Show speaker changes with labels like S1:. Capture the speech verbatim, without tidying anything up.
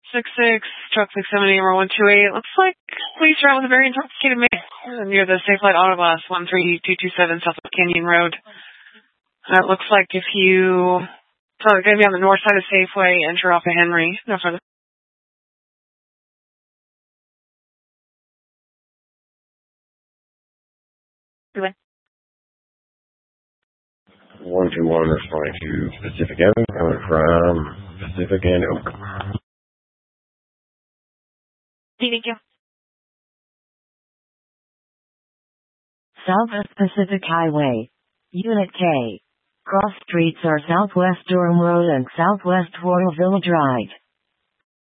S1: six six, truck six seven eight, one two eight. Looks like police are out with a very intoxicated man near the Safe Light Auto Glass, one three two two seven South Canyon Road. Uh, it looks like if you, so it's going to be on the north side of Safeway, enter off of Henry. No further.
S2: one two one responding to Pacific Avenue, coming from Pacific and Oak.
S1: Thank you.
S3: Southwest Pacific Highway, Unit K. Cross streets are Southwest Durham Road and Southwest Royalville Drive.